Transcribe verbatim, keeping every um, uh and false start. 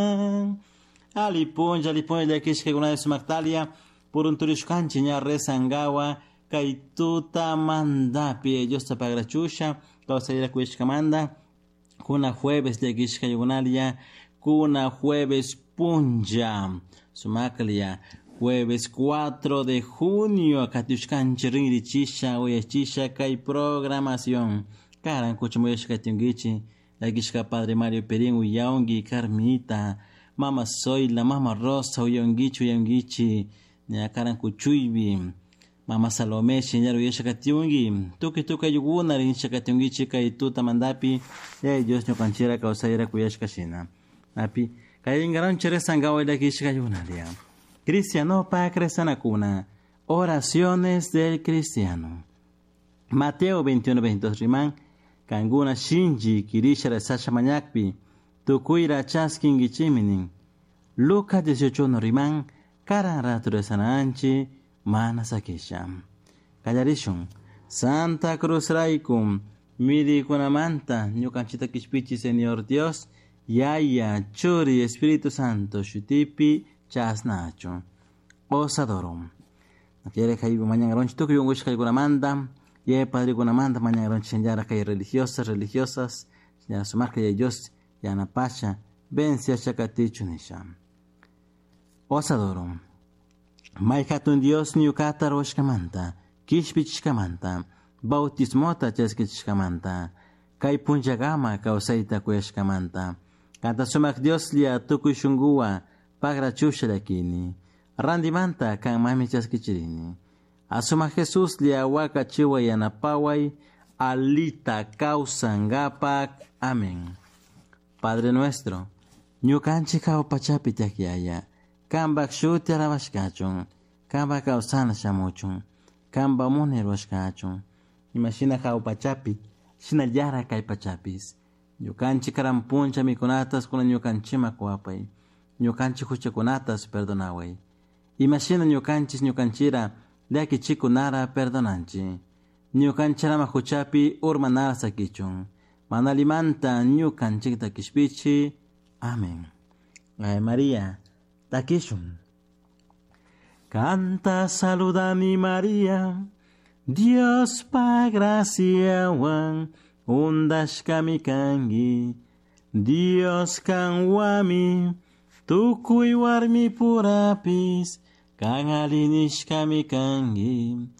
Alipunja, alipunja, kishka guna sumaktalia, por un turishkanchi ña resangawa, kaituta mandapi, ellos te pagrachusha, causa kuishkamanda, kuna jueves de kishka yugunalia, kuna jueves punja, sumaklia, jueves cuatro de junio, katushkanchi ringichisha, oyachisha, kai programación, karan kuchumuyashka tiungichi, la kishka padre Mario Perín, uyaongi, Carmita, Mama Zoila, Mama Rosa, uyongichi, uyongichi, nyakaran kuchuybi, Mama Salome, señor uyashakatiungi, tuki tuka yuguna, rinshakatiungichi, kaituta mandapi, ya Dios nyo kanchira kausaira kuyashkashina. Api, kayingaran chere sangawa ila kishka yugunalia. Cristiano pa cresana cuna, oraciones del cristiano. Mateo veintiuno, veintidós riman, kanguna shinji, kirishara sasha manyakpi, tukuira chaskin gichiminin. Lucas dieciocho no riman, karan rature sananchi, mana sakisham. Kallarishun, Santa Cruz Raikum, miri kunamanta, nyukanchita kishpichi Señor Dios, Yaya, Churi, Espíritu Santo, Shutipi, Chasnacho. Osadorum. Quiere que haya mañana ronchi, tú que yo wish que alguna manda, ye padre kuna manda, mañana ronchi, señora que hay religiosas, religiosas, señora su marca de Dios, ya na pasha, vencia chacatichu nisham. Osadorum. Maikatun Dios ni ukata roshkamanta, kishpichkamanta, bautismota cheskishkamanta, kai punjagama kausaita kuyashkamanta, kanta sumak Dios lia tukushungua, pagra chushalakini, randimanta kan mami chaskichirini, asuma Jesús lia waka chiwa yanapawai, alita kausangapak, amén. Padre nuestro, nyukanchi kao pachapi takiaya, kamba kshuti arabashkachun, kamba kausana shamuchun, kamba mune roshkachun, imagina kao pachapi, shina yara kai pachapis, nyukanchi karampuncha mikunatas kuna nyukanchima kuapai, nyukanchi huchakunatas perdonawai. Imagina nyukanchis nyukanchira, leaki chikunara perdonanchi, nyukanchara mahuchapi urmanara sakichun, manalimanta nyukanchik takishpichi, amén. Ay María, takishun. Canta, saluda mi María, Dios pa gracia wan, undash kamikangi, Dios kan wami, tukui warmi purapis, kan alinish kamikangi,